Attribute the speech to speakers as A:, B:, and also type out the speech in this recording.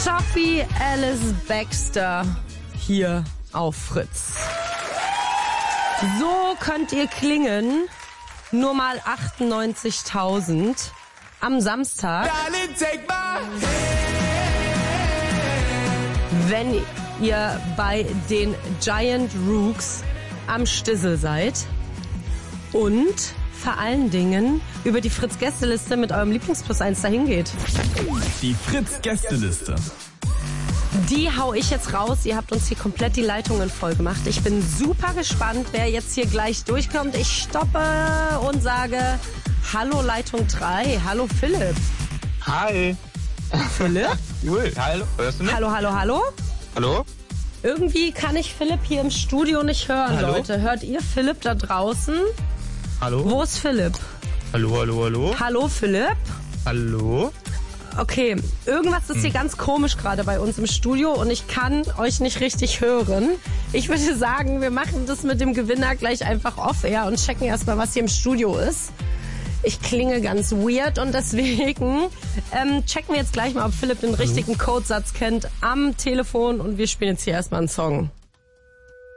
A: Sophie Alice Baxter hier auf Fritz. So könnt ihr klingen, nur mal 98.000 am Samstag, wenn ihr bei den Giant Rooks am Stissel seid und vor allen Dingen über die Fritz-Gästeliste mit eurem Lieblings-Plus 1 dahin geht.
B: Die Fritz-Gästeliste.
A: Die hau ich jetzt raus. Ihr habt uns hier komplett die Leitungen voll gemacht. Ich bin super gespannt, wer jetzt hier gleich durchkommt. Ich stoppe und sage Hallo Leitung 3. Hallo Philipp.
C: Hi.
A: Philipp?
C: Cool. Hallo. Hörst du mich?
A: Hallo, hallo, hallo.
C: Hallo?
A: Irgendwie kann ich Philipp hier im Studio nicht hören,
C: Hallo?
A: Leute. Hört ihr Philipp da draußen?
C: Hallo?
A: Wo ist Philipp?
C: Hallo, hallo, hallo?
A: Hallo Philipp?
C: Hallo?
A: Okay, irgendwas ist hier ganz komisch gerade bei uns im Studio und ich kann euch nicht richtig hören. Ich würde sagen, wir machen das mit dem Gewinner gleich einfach off-air und checken erstmal, was hier im Studio ist. Ich klinge ganz weird und deswegen checken wir jetzt gleich mal, ob Philipp den richtigen Codesatz kennt am Telefon und wir spielen jetzt hier erstmal einen Song.